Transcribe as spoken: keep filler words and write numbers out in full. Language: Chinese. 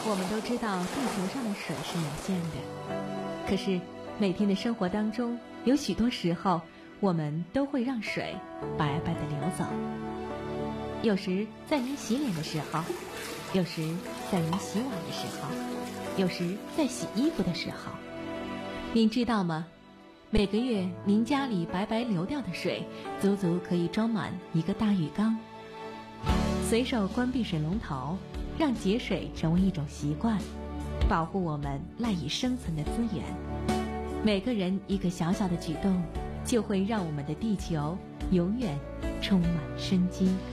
我们都知道地球上的水是有限的，可是每天的生活当中，有许多时候我们都会让水白白的流走。有时在您洗脸的时候，有时在您洗碗的时候，有时在洗衣服的时候。您知道吗？每个月您家里白白流掉的水，足足可以装满一个大浴缸。随手关闭水龙头，让节水成为一种习惯，保护我们赖以生存的资源。每个人一个小小的举动，就会让我们的地球永远充满生机。